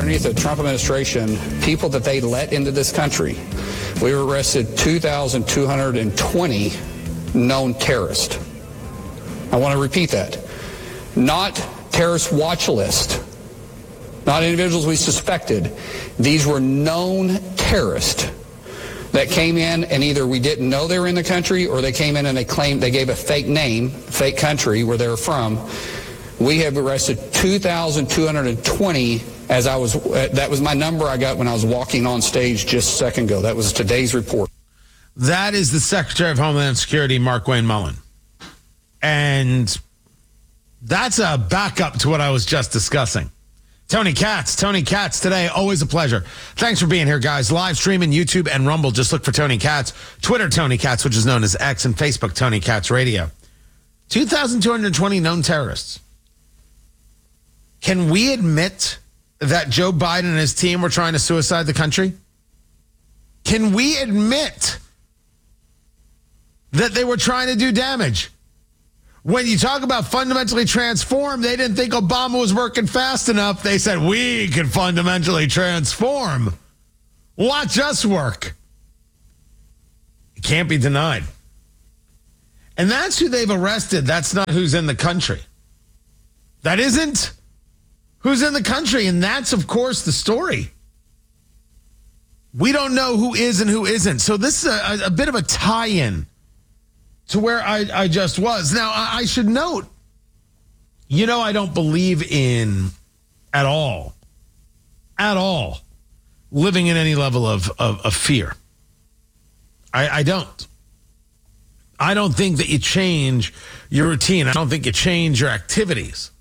underneath the Trump administration, people that they let into this country, we arrested 2,220 known terrorists. I want to repeat that. Not terrorist watch list, not individuals we suspected. These were known terrorists that came in, and either we didn't know they were in the country, or they came in and they gave a fake name, fake country where they're from. We have arrested 2,220. That was my number I got when I was walking on stage just a second ago. That was today's report. That is the Secretary of Homeland Security, Markwayne Mullin. And that's a backup to what I was just discussing. Tony Katz today. Always a pleasure. Thanks for being here, guys. Live streaming YouTube and Rumble. Just look for Tony Katz. Twitter, Tony Katz, which is known as X, and Facebook, Tony Katz Radio. 2,220 known terrorists. Can we admit that Joe Biden and his team were trying to suicide the country? Can we admit that they were trying to do damage? When you talk about fundamentally transform, they didn't think Obama was working fast enough. They said, we can fundamentally transform. Watch us work. It can't be denied. And that's who they've arrested. That's not who's in the country. That isn't who's in the country. And that's, of course, the story. We don't know who is and who isn't. So this is a bit of a tie-in to where I just was. Now, I should note, I don't believe in at all, living in any level of fear. I don't. I don't think that you change your routine. I don't think you change your activities.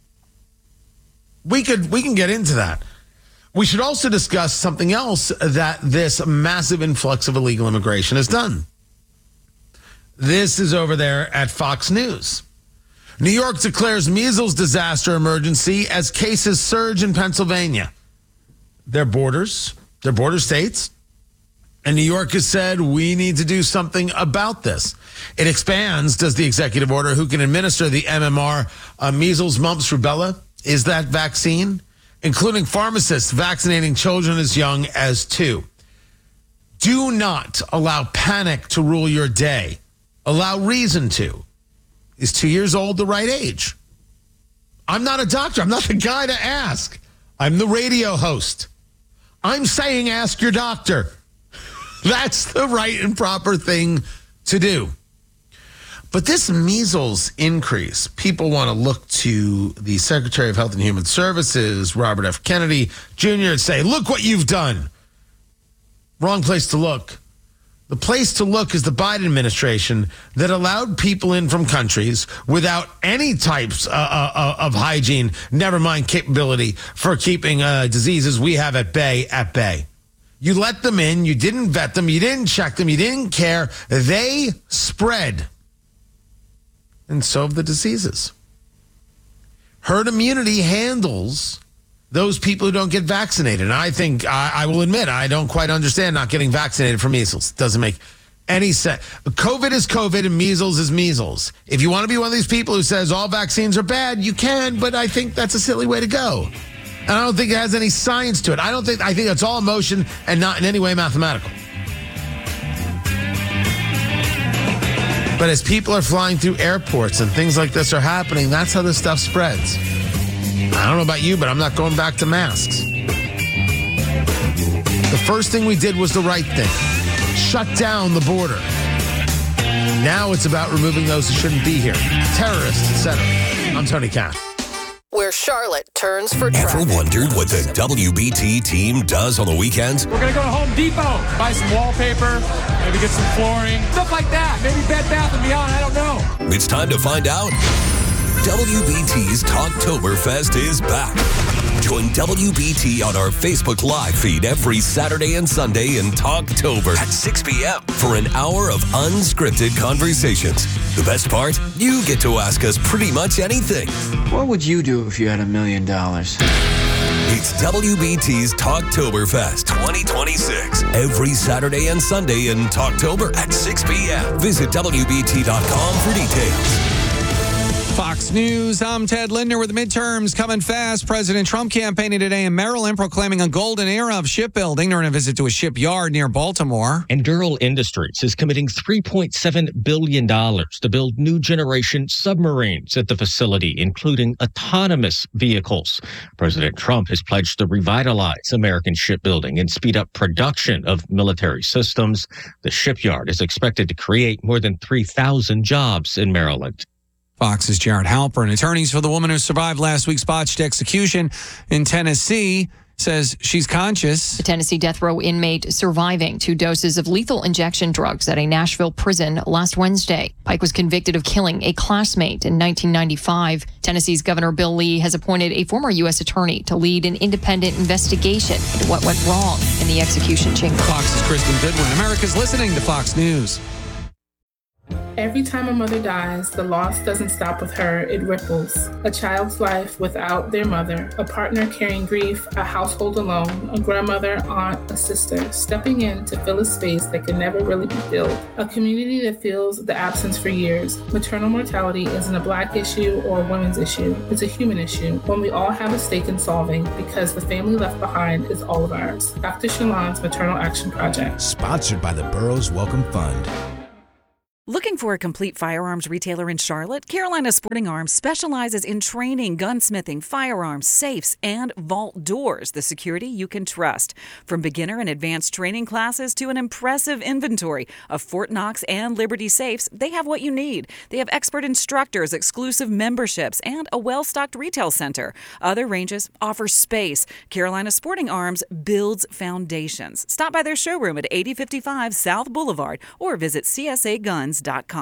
We can get into that. We should also discuss something else that this massive influx of illegal immigration has done. This is over there at Fox News. New York declares measles disaster emergency as cases surge in Pennsylvania. Their border states. And New York has said, we need to do something about this. It expands, does the executive order, who can administer the MMR, measles, mumps, rubella, is that vaccine, including pharmacists vaccinating children as young as 2. Do not allow panic to rule your day. Allow reason to. Is 2 years old the right age? I'm not a doctor. I'm not the guy to ask. I'm the radio host. I'm saying ask your doctor. That's the right and proper thing to do. But this measles increase, people want to look to the Secretary of Health and Human Services, Robert F. Kennedy Jr., and say, look what you've done. Wrong place to look. The place to look is the Biden administration that allowed people in from countries without any types of hygiene, never mind capability for keeping diseases we have at bay. You let them in, you didn't vet them, you didn't check them, you didn't care. They spread. And so have the diseases. Herd immunity handles those people who don't get vaccinated. And I think, I will admit, I don't quite understand not getting vaccinated for measles. Doesn't make any sense. COVID is COVID and measles is measles. If you want to be one of these people who says all vaccines are bad, you can, but I think that's a silly way to go. And I don't think it has any science to it. I think that's all emotion and not in any way mathematical. But as people are flying through airports and things like this are happening, that's how this stuff spreads. I don't know about you, but I'm not going back to masks. The first thing we did was the right thing. Shut down the border. Now it's about removing those who shouldn't be here. Terrorists, etc. I'm Tony Katz. Where Charlotte turns for traffic. Ever wondered what the WBT team does on the weekends? We're going to go to Home Depot, buy some wallpaper, maybe get some flooring, stuff like that. Maybe Bed Bath & Beyond, I don't know. It's time to find out. WBT's Talktoberfest is back. Join WBT on our Facebook Live feed every Saturday and Sunday in Talktober at 6 p.m. for an hour of unscripted conversations. The best part? You get to ask us pretty much anything. What would you do if you had $1 million? It's WBT's Talktoberfest 2026. Every Saturday and Sunday in Talktober at 6 p.m. Visit WBT.com for details. Fox News, I'm Ted Lindner with the midterms coming fast. President Trump campaigning today in Maryland, proclaiming a golden era of shipbuilding during a visit to a shipyard near Baltimore. And Durrell Industries is committing $3.7 billion to build new generation submarines at the facility, including autonomous vehicles. President Trump has pledged to revitalize American shipbuilding and speed up production of military systems. The shipyard is expected to create more than 3,000 jobs in Maryland. Fox's Jared Halpern. Attorneys for the woman who survived last week's botched execution in Tennessee says she's conscious. A Tennessee death row inmate surviving 2 doses of lethal injection drugs at a Nashville prison last Wednesday. Pike was convicted of killing a classmate in 1995. Tennessee's Governor Bill Lee has appointed a former U.S. attorney to lead an independent investigation into what went wrong in the execution chamber. Fox's Kristen Goodwin. America's listening to Fox News. Every time a mother dies, the loss doesn't stop with her, it ripples. A child's life without their mother, a partner carrying grief, a household alone, a grandmother, aunt, a sister, stepping in to fill a space that can never really be filled. A community that feels the absence for years. Maternal mortality isn't a Black issue or a women's issue, it's a human issue, one we all have a stake in solving because the family left behind is all of ours. Dr. Shalon's Maternal Action Project. Sponsored by the Burroughs Welcome Fund. Looking for a complete firearms retailer in Charlotte? Carolina Sporting Arms specializes in training, gunsmithing, firearms, safes, and vault doors, the security you can trust. From beginner and advanced training classes to an impressive inventory of Fort Knox and Liberty safes, they have what you need. They have expert instructors, exclusive memberships, and a well-stocked retail center. Other ranges offer space. Carolina Sporting Arms builds foundations. Stop by their showroom at 8055 South Boulevard or visit CSAGuns.com.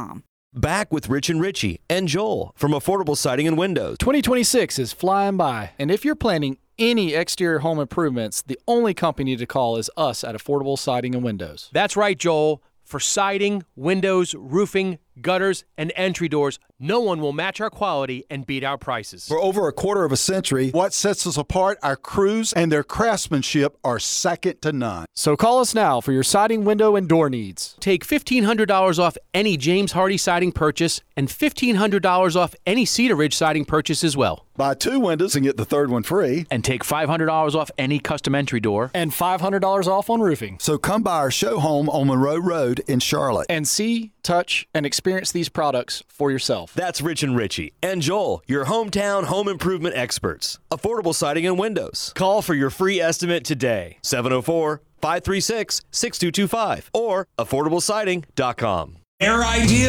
Back with Rich and Richie and Joel from Affordable Siding and Windows. 2026 is flying by, and if you're planning any exterior home improvements, the only company to call is us at Affordable Siding and Windows. That's right, Joel. For siding, windows, roofing, gutters, and entry doors, no one will match our quality and beat our prices. For over a quarter of a century, what sets us apart, our crews and their craftsmanship, are second to none. So call us now for your siding, window, and door needs. Take $1,500 off any James Hardy siding purchase and $1,500 off any Cedar Ridge siding purchase as well. Buy 2 windows and get the third one free. And take $500 off any custom entry door. And $500 off on roofing. So come by our show home on Monroe Road in Charlotte. And see, touch, and experience these products for yourself. That's Rich and Richie and Joel, your hometown home improvement experts. Affordable Siding and Windows. Call for your free estimate today. 704-536-6225 or affordablesiding.com. Their idea